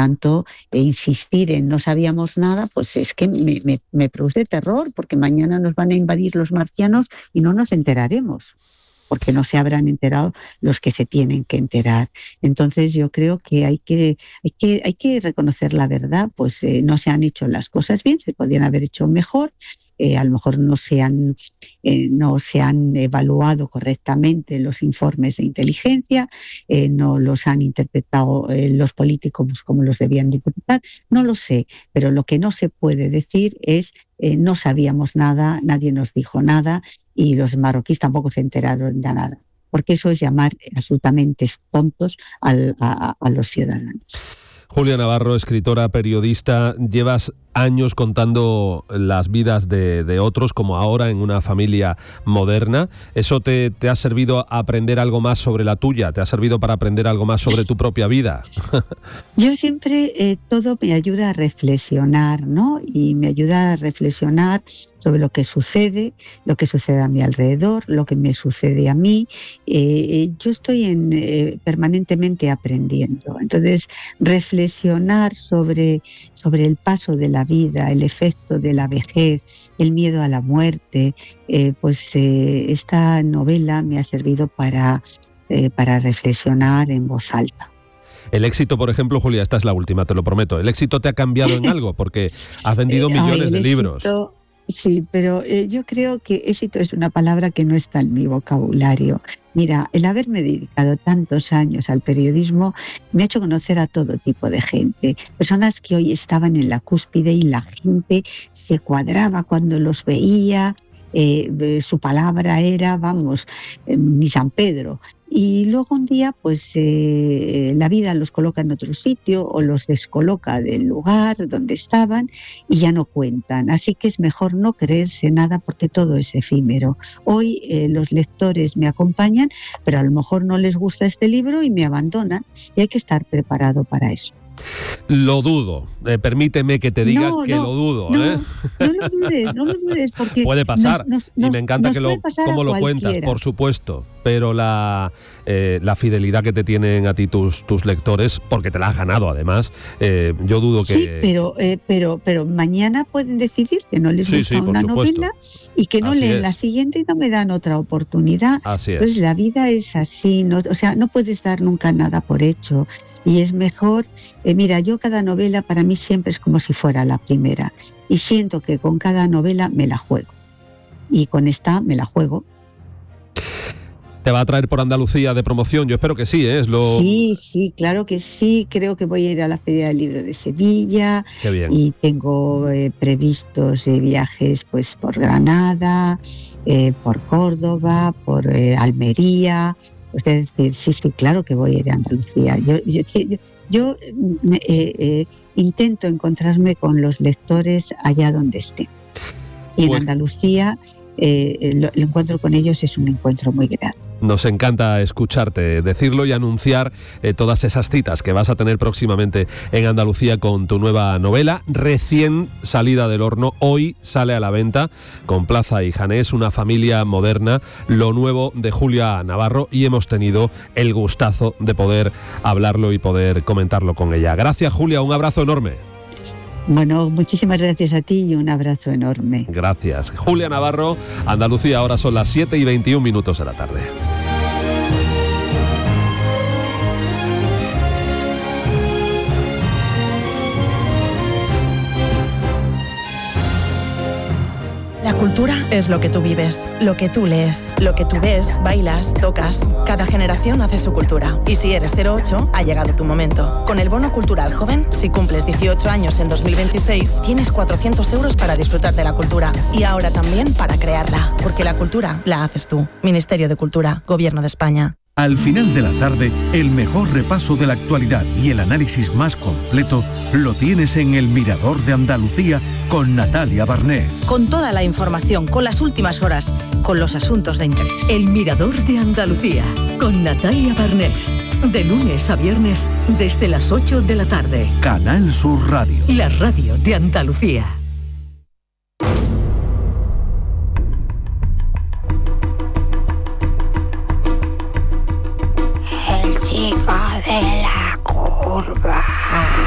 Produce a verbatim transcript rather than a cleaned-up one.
tanto, eh, insistir en no sabíamos nada, pues es que me, me, me produce terror, porque mañana nos van a invadir los marcianos y no nos enteraremos, porque no se habrán enterado los que se tienen que enterar. Entonces yo creo que hay que, hay que, hay que reconocer la verdad, pues eh, no se han hecho las cosas bien, se podían haber hecho mejor. Eh, a lo mejor no se han, eh, no se han evaluado correctamente los informes de inteligencia, eh, no los han interpretado eh, los políticos como los debían de interpretar, no lo sé, pero lo que no se puede decir es eh, no sabíamos nada, nadie nos dijo nada y los marroquíes tampoco se enteraron de nada, porque eso es llamar absolutamente tontos al, a, a los ciudadanos. Julia Navarro, escritora, periodista, llevas años contando las vidas de, de otros, como ahora en una familia moderna. ¿Eso te, te ha servido a aprender algo más sobre la tuya? ¿Te ha servido para aprender algo más sobre tu propia vida? Yo siempre, eh, todo me ayuda a reflexionar, ¿no? Y me ayuda a reflexionar sobre lo que sucede, lo que sucede a mi alrededor, lo que me sucede a mí. Eh, yo estoy en, eh, permanentemente aprendiendo. Entonces, reflexionar sobre, sobre el paso de la vida, el efecto de la vejez, el miedo a la muerte, eh, pues eh, esta novela me ha servido para, eh, para reflexionar en voz alta. El éxito, por ejemplo, Julia, esta es la última, te lo prometo. ¿El éxito te ha cambiado en algo? Porque has vendido millones de libros. Éxito, sí, pero eh, yo creo que éxito es una palabra que no está en mi vocabulario. Mira, el haberme dedicado tantos años al periodismo me ha hecho conocer a todo tipo de gente. Personas que hoy estaban en la cúspide y la gente se cuadraba cuando los veía. Eh, su palabra era, vamos, eh, ni San Pedro. Y luego un día, pues eh, la vida los coloca en otro sitio o los descoloca del lugar donde estaban y ya no cuentan. Así que es mejor no creerse nada porque todo es efímero. Hoy eh, los lectores me acompañan, pero a lo mejor no les gusta este libro y me abandonan y hay que estar preparado para eso. Lo dudo, eh, permíteme que te diga no, que no, lo dudo. No, ¿eh? no lo dudes, no lo dudes porque puede pasar nos, nos, y me encanta que lo, cómo lo cuentas, por supuesto, pero la, eh, la fidelidad que te tienen a ti tus, tus lectores, porque te la has ganado además, eh, yo dudo que... Sí, pero, eh, pero, pero mañana pueden decidir que no les sí, gusta sí, una novela y que no así leen es. La siguiente y no me dan otra oportunidad. Así es. Entonces la vida es así, no, o sea, no puedes dar nunca nada por hecho. Y es mejor, eh, mira, yo cada novela para mí siempre es como si fuera la primera. Y siento que con cada novela me la juego. Y con esta me la juego. ¿Te va a traer por Andalucía de promoción? Yo espero que sí, ¿eh? Es lo... Sí, sí, claro que sí. Creo que voy a ir a la Feria del Libro de Sevilla. Qué bien. Y tengo eh, previstos eh, viajes pues por Granada, eh, por Córdoba, por eh, Almería. Es decir, sí, sí, claro que voy a ir a Andalucía. Yo, yo, yo, yo eh, eh, intento encontrarme con los lectores allá donde estén. Y pues, en Andalucía eh, el, el encuentro con ellos es un encuentro muy grande. Nos encanta escucharte decirlo y anunciar eh, todas esas citas que vas a tener próximamente en Andalucía con tu nueva novela, recién salida del horno. Hoy sale a la venta con Plaza y Janés, una familia moderna, lo nuevo de Julia Navarro, y hemos tenido el gustazo de poder hablarlo y poder comentarlo con ella. Gracias, Julia, un abrazo enorme. Bueno, muchísimas gracias a ti y un abrazo enorme. Gracias. Julia Navarro, Andalucía, ahora son las siete y veintiún minutos de la tarde. La cultura es lo que tú vives, lo que tú lees, lo que tú ves, bailas, tocas. Cada generación hace su cultura. Y si eres cero ocho, ha llegado tu momento. Con el Bono Cultural Joven, si cumples dieciocho años en dos mil veintiséis, tienes cuatrocientos euros para disfrutar de la cultura. Y ahora también para crearla. Porque la cultura la haces tú. Ministerio de Cultura, Gobierno de España. Al final de la tarde, el mejor repaso de la actualidad y el análisis más completo lo tienes en El Mirador de Andalucía con Natalia Barnés. Con toda la información, con las últimas horas, con los asuntos de interés. El Mirador de Andalucía con Natalia Barnés. De lunes a viernes desde las ocho de la tarde. Canal Sur Radio. La radio de Andalucía.